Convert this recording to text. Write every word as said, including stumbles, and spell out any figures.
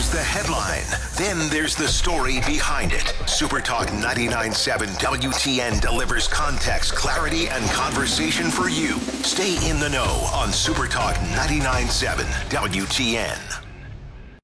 There's the headline. Then there's the story behind it. Supertalk ninety-nine point seven W T N delivers context, clarity, and conversation for you. Stay in the know on Supertalk ninety-nine point seven W T N.